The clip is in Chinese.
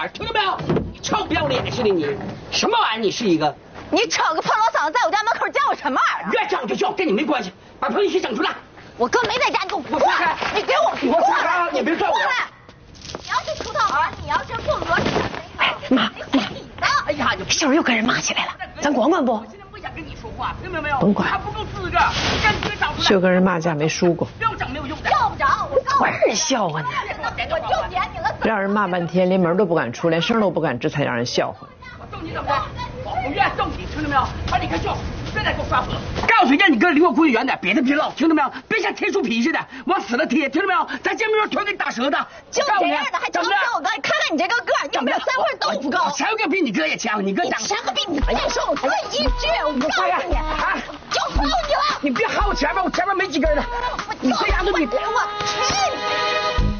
点，听到没有？臭不要脸似的你，什么玩意儿？你是一个？ 你扯个破老嗓子在我家门口叫我什么玩意儿？ 越叫就叫，跟你没关系。把朋友一起整出来。 我哥没在家，你给我过来！ 你给我过来！你别拽我！ 过来！你要是出趟门，你要是不讹你谁妈， 哎呀，你秀儿又跟人骂起来了，咱管管不？ 我现在不想跟你说话，听到没有？ 甭管， 他不够资格，赶紧找出来。 秀跟人骂架没输过， 不要整没有用的。 要不着，我告诉管人笑话呢。 我就点你了。 让人骂半天，连门都不敢出，连声都不敢吱，才让人笑话。 我揍你怎么的？我不愿揍你，听到没有？把你开笑，别再给我发火。告诉你，让你哥离我闺女远点，别的别唠，听到没有？别像贴书皮似的，往死了贴，听到没有？在见面时候全给你打折的。 就这样的还瞧不起我哥？你看看你这个个儿，你有没有3块豆腐高？ 前个比你哥也强，你哥长。 前个比你再说我哥一句，我告诉你，就薅你了。 你别薅我前面，我前面没几根呢。你这丫头你。 我去你！